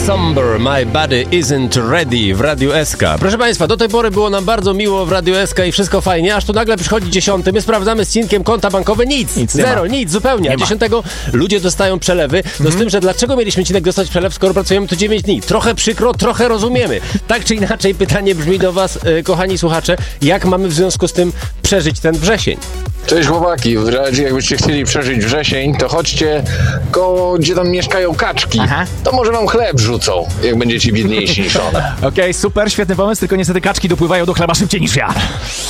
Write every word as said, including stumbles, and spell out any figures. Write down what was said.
Somber, My Body Isn't Ready w Radiu S K. Proszę Państwa, do tej pory było nam bardzo miło w Radiu S K i wszystko fajnie, aż tu nagle przychodzi dziesiąty, my sprawdzamy z Cinkiem konta bankowe, nic, nic zero, nic, zupełnie, a dziesiątego ludzie dostają przelewy, no mm-hmm. z tym, że dlaczego mieliśmy, Cinek, dostać przelew, skoro pracujemy tu dziewięć dni? Trochę przykro, trochę rozumiemy. Tak czy inaczej, pytanie brzmi do Was, e, kochani słuchacze, jak mamy w związku z tym przeżyć ten wrzesień? Cześć chłopaki, w razie jakbyście chcieli przeżyć wrzesień, to chodźcie koło, gdzie tam mieszkają kaczki. Aha. To może wam chleb rzucą, jak będziecie biedniejsi niż one. Okej, okay, super, świetny pomysł, tylko niestety kaczki dopływają do chleba szybciej niż ja.